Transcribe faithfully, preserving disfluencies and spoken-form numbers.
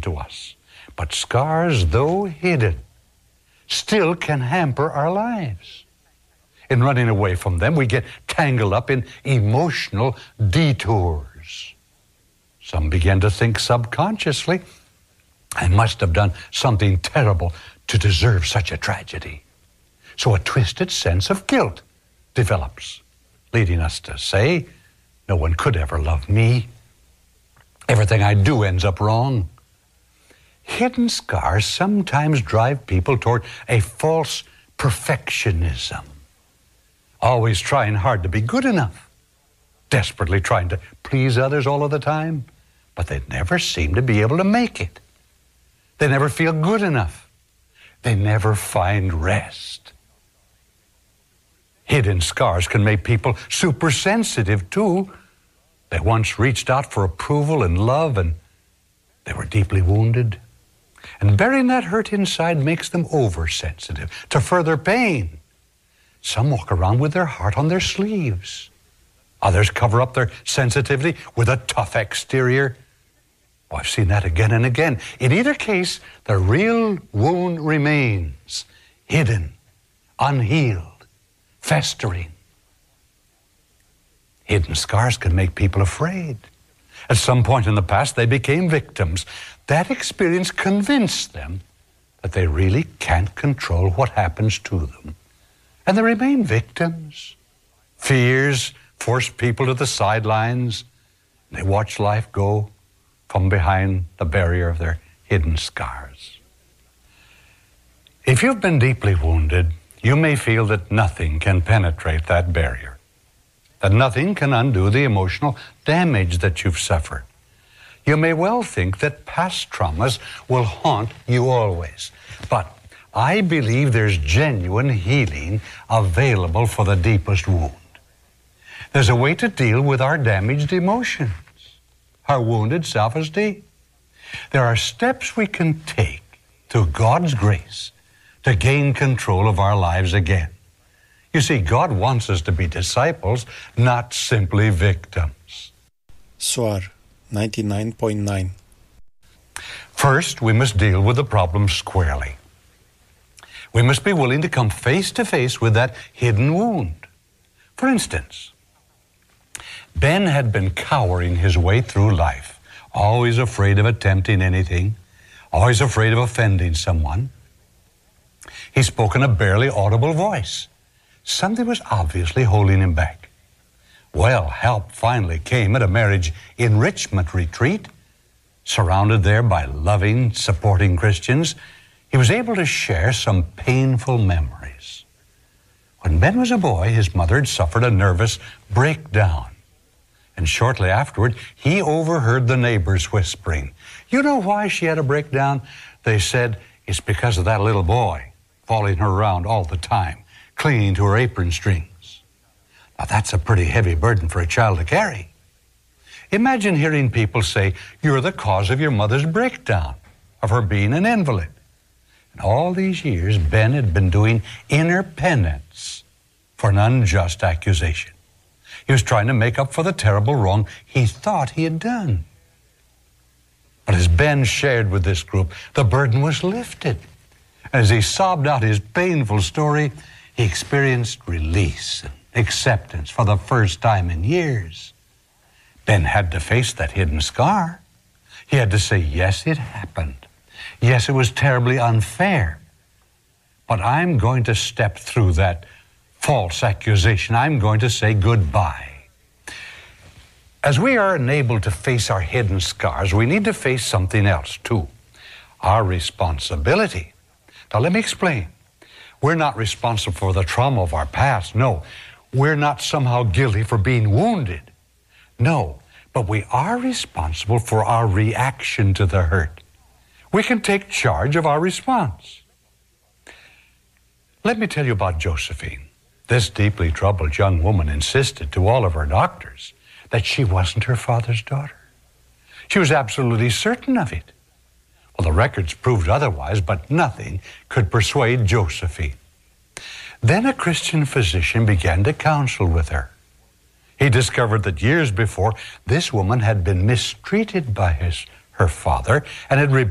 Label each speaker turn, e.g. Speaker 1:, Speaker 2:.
Speaker 1: to us. But scars, though hidden, still can hamper our lives. In running away from them, we get tangled up in emotional detours. Some begin to think subconsciously, I must have done something terrible to deserve such a tragedy. So a twisted sense of guilt develops, leading us to say, no one could ever love me. Everything I do ends up wrong. Hidden scars sometimes drive people toward a false perfectionism, always trying hard to be good enough, desperately trying to please others all of the time, but they never seem to be able to make it. They never feel good enough. They never find rest. Hidden scars can make people super sensitive too. They once reached out for approval and love, and they were deeply wounded. And burying that hurt inside makes them oversensitive to further pain. Some walk around with their heart on their sleeves. Others cover up their sensitivity with a tough exterior. Oh, I've seen that again and again. In either case, the real wound remains, hidden, unhealed, festering. Hidden scars can make people afraid. At some point in the past, they became victims. That experience convinced them that they really can't control what happens to them. And they remain victims. Fears force people to the sidelines. They watch life go from behind the barrier of their hidden scars. If you've been deeply wounded, you may feel that nothing can penetrate that barrier, that nothing can undo the emotional damage that you've suffered. You may well think that past traumas will haunt you always, but I believe there's genuine healing available for the deepest wound. There's a way to deal with our damaged emotions, our wounded self-esteem. There are steps we can take through God's grace to gain control of our lives again. You see, God wants us to be disciples, not simply victims.
Speaker 2: Soar ninety-nine point nine.
Speaker 1: First, we must deal with the problem squarely. We must be willing to come face to face with that hidden wound. For instance, Ben had been cowering his way through life, always afraid of attempting anything, always afraid of offending someone. He spoke in a barely audible voice. Something was obviously holding him back. Well, help finally came at a marriage enrichment retreat. Surrounded there by loving, supporting Christians, he was able to share some painful memories. When Ben was a boy, his mother had suffered a nervous breakdown. And shortly afterward, he overheard the neighbors whispering, "You know why she had a breakdown?" They said, "It's because of that little boy following her around all the time, clinging to her apron strings." Now that's a pretty heavy burden for a child to carry. Imagine hearing people say, "You're the cause of your mother's breakdown," of her being an invalid. And all these years, Ben had been doing inner penance for an unjust accusation. He was trying to make up for the terrible wrong he thought he had done. But as Ben shared with this group, the burden was lifted. As he sobbed out his painful story, he experienced release and acceptance for the first time in years. Ben had to face that hidden scar. He had to say, yes, it happened. Yes, it was terribly unfair. But I'm going to step through that false accusation. I'm going to say goodbye. As we are enabled to face our hidden scars, we need to face something else too, our responsibility. Now let me explain. We're not responsible for the trauma of our past. No, we're not somehow guilty for being wounded. No, but we are responsible for our reaction to the hurt. We can take charge of our response. Let me tell you about Josephine. This deeply troubled young woman insisted to all of her doctors that she wasn't her father's daughter. She was absolutely certain of it. Well, the records proved otherwise, but nothing could persuade Josephine. Then a Christian physician began to counsel with her. He discovered that years before, this woman had been mistreated by his, her father and had